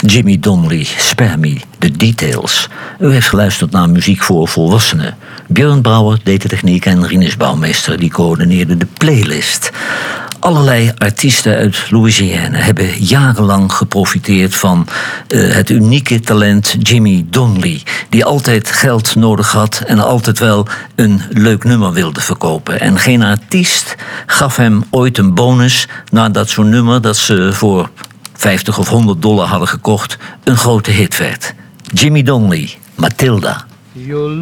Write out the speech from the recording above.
Jimmy Donnelly, Spare Me, The Details. U heeft geluisterd naar muziek voor volwassenen. Björn Brouwer deed de techniek en Rinus Bouwmeester die coördineerde de playlist. Allerlei artiesten uit Louisiana hebben jarenlang geprofiteerd van het unieke talent Jimmy Donnelly, die altijd geld nodig had en altijd wel een leuk nummer wilde verkopen. En geen artiest gaf hem ooit een bonus nadat zo'n nummer dat ze voor $50 of $100 hadden gekocht een grote hit werd. Jimmy Donnelly, Matilda.